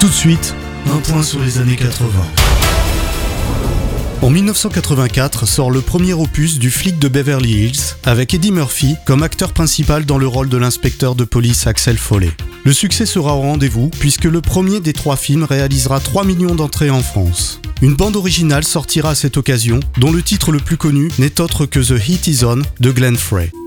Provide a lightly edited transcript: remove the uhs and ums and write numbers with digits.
Tout de suite, un point sur les années 80. En 1984 sort le premier opus du flic de Beverly Hills, avec Eddie Murphy comme acteur principal dans le rôle de l'inspecteur de police Axel Foley. Le succès sera au rendez-vous puisque le premier des 3 films réalisera 3 millions d'entrées en France. Une bande originale sortira à cette occasion, dont le titre le plus connu n'est autre que The Heat Is On de Glenn Frey.